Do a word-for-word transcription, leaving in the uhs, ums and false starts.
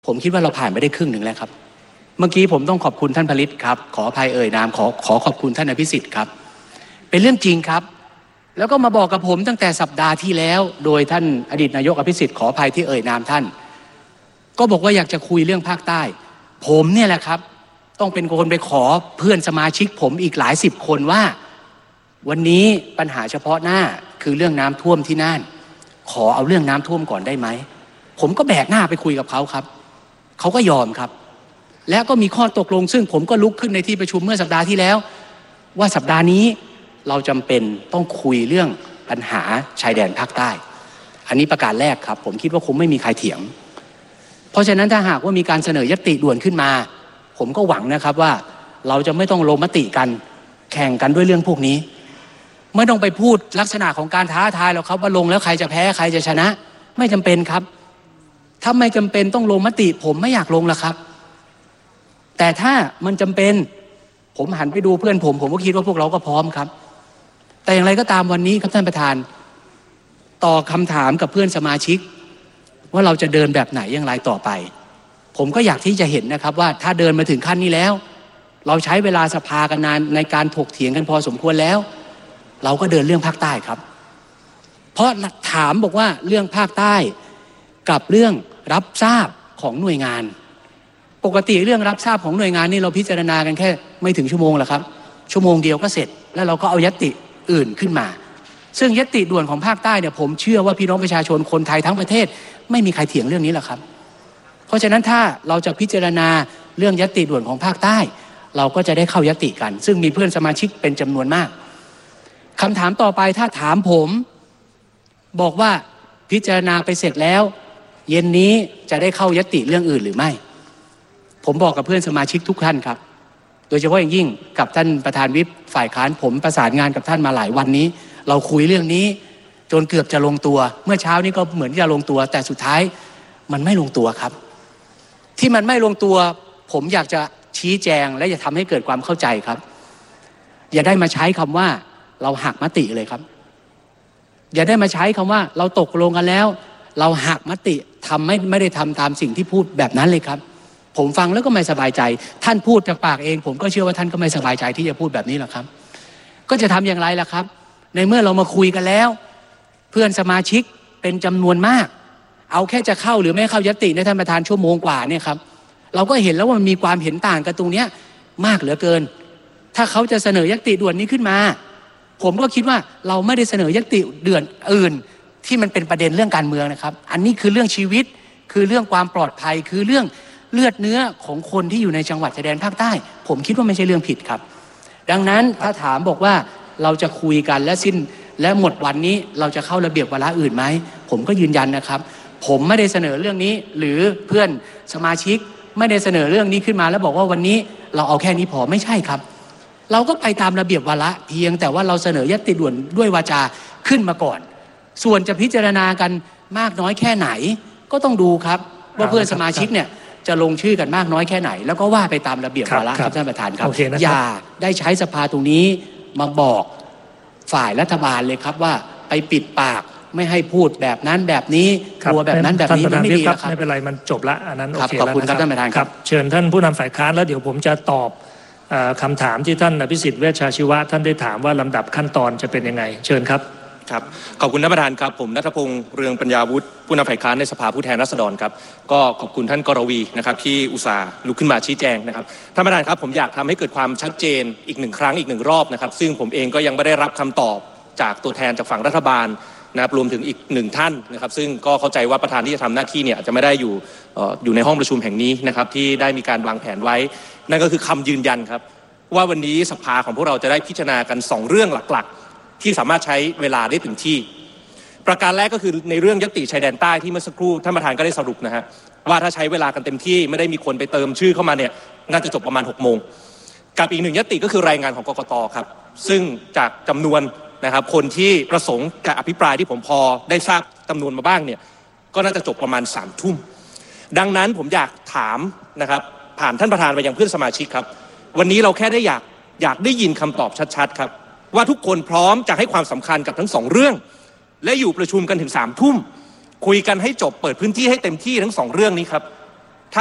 ผมคิดว่าเราผ่านไปได้ครึ่งหนึ่งแล้วครับเมื่อกี้ผมต้องขอบคุณท่านผลิตครับขออภัยเอ่ยนามขอขอขอบคุณท่านอภิสิทธิ์ครับเป็นเรื่องจริงครับแล้วก็มาบอกกับผมตั้งแต่สัปดาห์ที่แล้วโดยท่านอดีตนายกอภิสิทธิ์ขออภัยที่เอ่ยนามท่านก็บอกว่าอยากจะคุยเรื่องภาคใต้ผมเนี่ยแหละครับต้องเป็นคนไปขอเพื่อนสมาชิกผมอีกหลายสิบคนว่าวันนี้ปัญหาเฉพาะหน้าคือเรื่องน้ำท่วมที่น่านขอเอาเรื่องน้ำท่วมก่อนได้ไหมผมก็แบกหน้าไปคุยกับเขาครับเขาก็ยอมครับแล้วก็มีข้อตกลงซึ่งผมก็ลุกขึ้นในที่ประชุมเมื่อสัปดาห์ที่แล้วว่าสัปดาห์นี้เราจำเป็นต้องคุยเรื่องปัญหาชายแดนภาคใต้อันนี้ประการแรกครับผมคิดว่าคงไม่มีใครเถียงเพราะฉะนั้นถ้าหากว่ามีการเสนอยติด่วนขึ้นมาผมก็หวังนะครับว่าเราจะไม่ต้องลงมติกันแข่งกันด้วยเรื่องพวกนี้ไม่ต้องไปพูดลักษณะของการท้าทายหรอกครับว่าลงแล้วใครจะแพ้ใครจะชนะไม่จำเป็นครับถ้าไม่จำเป็นต้องลงมติผมไม่อยากลงละครับแต่ถ้ามันจำเป็นผมหันไปดูเพื่อนผมผมก็คิดว่าพวกเราก็พร้อมครับแต่อย่างไรก็ตามวันนี้ครับท่านประธานต่อคำถามกับเพื่อนสมาชิกว่าเราจะเดินแบบไหนอย่างไรต่อไปผมก็อยากที่จะเห็นนะครับว่าถ้าเดินมาถึงขั้นนี้แล้วเราใช้เวลาสภากันนานในการถกเถียงกันพอสมควรแล้วเราก็เดินเรื่องภาคใต้ครับเพราะถามบอกว่าเรื่องภาคใต้กับเรื่องรับทราบของหน่วยงานปกติเรื่องรับทราบของหน่วยงานนี่เราพิจารณากันแค่ไม่ถึงชั่วโมงหรอกครับชั่วโมงเดียวก็เสร็จแล้วเราก็เอายติอื่นขึ้นมาซึ่งยติด่วนของภาคใต้เนี่ยผมเชื่อว่าพี่น้องประชาชนคนไทยทั้งประเทศไม่มีใครเถียงเรื่องนี้หรอกครับเพราะฉะนั้นถ้าเราจะพิจารณาเรื่องยติด่วนของภาคใต้เราก็จะได้เข้ายติกันซึ่งมีเพื่อนสมาชิกเป็นจำนวนมากคำถามต่อไปถ้าถามผมบอกว่าพิจารณาไปเสร็จแล้วเย็นนี้จะได้เข้ายติเรื่องอื่นหรือไม่ผมบอกกับเพื่อนสมาชิกทุกท่านครับโดยเฉพาะอย่างยิ่งกับท่านประธานวิปฝ่ายค้านผมประสานงานกับท่านมาหลายวันนี้เราคุยเรื่องนี้จนเกือบจะลงตัวเมื่อเช้านี้ก็เหมือนจะลงตัวแต่สุดท้ายมันไม่ลงตัวครับที่มันไม่ลงตัวผมอยากจะชี้แจงและจะทำให้เกิดความเข้าใจครับอย่าได้มาใช้คำว่าเราหักมติเลยครับอย่าได้มาใช้คำว่าเราตกลงกันแล้วเราหักมติทำไม่ไม่ได้ทำตามสิ่งที่พูดแบบนั้นเลยครับผมฟังแล้วก็ไม่สบายใจท่านพูดจากปากเองผมก็เชื่อว่าท่านก็ไม่สบายใจที่จะพูดแบบนี้หรอกครับก็จะทำอย่างไรล่ะครับในเมื่อเรามาคุยกันแล้วเพื่อนสมาชิกเป็นจำนวนมากเอาแค่จะเข้าหรือไม่เข้ายติในท่านประธานชั่วโมงกว่าเนี่ยครับเราก็เห็นแล้วว่ามันมีความเห็นต่างกันตรงเนี้ยมากเหลือเกินถ้าเขาจะเสนอยติด่วนนี้ขึ้นมาผมก็คิดว่าเราไม่ได้เสนอยติเดือนอื่นที่มันเป็นประเด็นเรื่องการเมืองนะครับอันนี้คือเรื่องชีวิตคือเรื่องความปลอดภัยคือเรื่องเลือดเนื้อของคนที่อยู่ในจังหวัดชายแดนภาคใต้ผมคิดว่าไม่ใช่เรื่องผิดครับดังนั้นถ้าถามบอกว่าเราจะคุยกันและสิ้นและหมดวันนี้เราจะเข้าระเบียบวาระอื่นไหมผมก็ยืนยันนะครับผมไม่ได้เสนอเรื่องนี้หรือเพื่อนสมาชิกไม่ได้เสนอเรื่องนี้ขึ้นมาแล้วบอกว่าวันนี้เราเอาแค่นี้พอไม่ใช่ครับเราก็ไปตามระเบียบวาระเพียงแต่ว่าเราเสนอยติด่วนด้วยวาจาขึ้นมาก่อนส่วนจะพิจารณากันมากน้อยแค่ไหนก็ต้องดูครับว่าเพื่อนสมาชิกเนี่ยจะลงชื่อกันมากน้อยแค่ไหนแล้วก็ว่าไปตามระเบียบวาระครับท่านประธานครับอย่าได้ใช้สภาตรงนี้มาบอกฝ่ายรัฐบาลเลยครับว่าไปปิดปากไม่ให้พูดแบบนั้นแบบนี้กลัวแบบนั้นแบบนี้มันไม่ดีครับไม่เป็นไรมันจบละอันนั้นโอเคขอบคุณครับท่านประธานครับเชิญท่านผู้นำฝ่ายค้านแล้วเดี๋ยวผมจะตอบคำถามที่ท่านอภิสิทธิ์เวชชาชีวะท่านได้ถามว่าลำดับขั้นตอนจะเป็นยังไงเชิญครับครับขอบคุณท่านประธานครับผมณัฐพงษ์เรืองปัญญาวุฒิผู้นำฝ่ายค้านในสภาผู้แทนราษฎรครับก็ขอบคุณท่านกรวีนะครับที่อุตส่าห์ลุกขึ้นมาชี้แจงนะครับท่านประธานครับผมอยากทำให้เกิดความชัดเจนอีกหนึ่งครั้งอีกหนึ่งรอบนะครับซึ่งผมเองก็ยังไม่ได้รับคำตอบจากตัวแทนจากฝั่งรัฐบาลนะครับรวมถึงอีกหนึ่งท่านนะครับซึ่งก็เข้าใจว่าประธานที่จะทำหน้าที่เนี่ยอาจจะไม่ได้อยู่อยู่ในห้องประชุมแห่งนี้นะครับที่ได้มีการวางแผนไว้นั่นก็คือคำยืนยันครับว่าวันนี้สภาของพวกเราจะได้พิจารณากันสองเรื่องหลักๆที่สามารถใช้เวลาได้ถึงที่ประการแรกก็คือในเรื่องยติชายแดนใต้ที่เมื่อสักครู่ท่านประธานก็ได้สรุปนะฮะว่าถ้าใช้เวลากันเต็มที่ไม่ได้มีคนไปเติมชื่อเข้ามาเนี่ยน่าจะจบประมาณหกโมงกับอีกหนึ่งยติก็คือรายงานของกกตครับซึ่งจากจำนวนนะครับคนที่ประสงค์การอภิปรายที่ผมพอได้ทราบจำนวนมาบ้างเนี่ยก็น่าจะจบประมาณสามทุ่มดังนั้นผมอยากถามนะครับผ่านท่านประธานไปยังเพื่อนสมาชิกครับวันนี้เราแค่ได้อยากอยากได้ยินคำตอบชัดๆครับว่าทุกคนพร้อมจะให้ความสำคัญกับทั้งสองเรื่องและอยู่ประชุมกันถึงสามทุ่มคุยกันให้จบเปิดพื้นที่ให้เต็มที่ทั้งสองเรื่องนี้ครับ